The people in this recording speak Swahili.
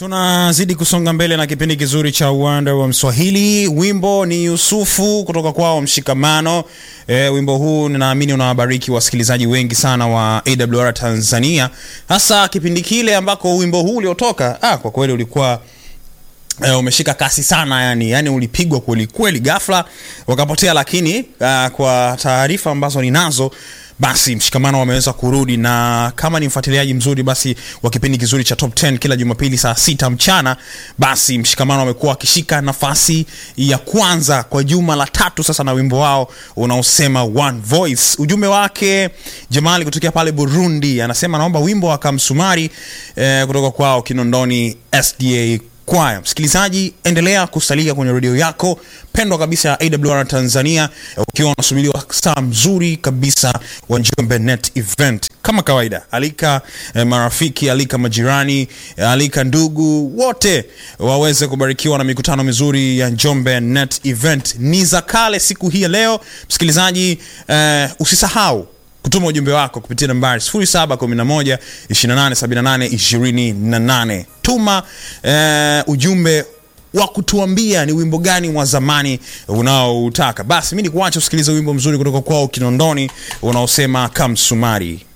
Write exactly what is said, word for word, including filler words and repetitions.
Tunazidi kusonga mbele na kipindi kizuri cha Uwanda wa Mswahili. Wimbo ni Yusufu kutoka kwao Mshikamano. E, wimbo huu ninaamini unawabariki wasikilizaji wengi sana wa A W R Tanzania. Hasa kipindi kile ambako wimbo huu uliotoka, ah kwa kweli ulikuwa e, umeshika kasi sana yani, yani ulipigwa kweli kweli, ghafla wakapotea, lakini uh, kwa taarifa ambazo ninazo basi Mshikamano wameweza kurudi, na kama ni mfuatiliaji mzuri basi wa kipindi kizuri cha Top ten kila Jumapili saa sita mchana, basi Mshikamano wamekuwa wakishika nafasi ya kwanza kwa juma la tatu sasa na wimbo wao unaosema One Voice. Ujumbe wake Jamali kutokea pale Burundi anasema naomba wimbo wa Kamsumari eh, kutoka kwao Kinondoni S D A Kwaya. Msikilizaji, endelea kusalia kwenye radio yako pendwa kabisa ya A W R Tanzania ukiwa unasubiriwa saa mzuri kabisa wa Njombe Net Event. Kama kawaida, alika eh, marafiki, alika majirani, alika ndugu, wote waweze kubarikiwa na mikutano mizuri ya Njombe Net Event. Ni za kale siku hii leo. Msikilizaji, eh, usisahau kutuma ujumbe wako kupitia nambari sifuri saba kumi na moja ishirini na nane sabini na nane ishirini na nane. Tuma uh, ujumbe wa kutuambia ni wimbo gani wa zamani unaoutaka. Basi mimi nikuacha usikilize wimbo mzuri kutoka kwao Kinondoni unaosema Kamsumari.